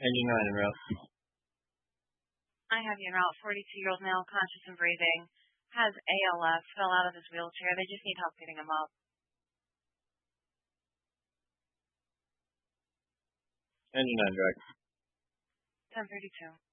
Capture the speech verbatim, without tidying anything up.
Engine nine en route. I have you en route. forty-two-year-old male, conscious and breathing, has A L S, fell out of his wheelchair. They just need help getting him up. Engine nine direct. ten thirty-two.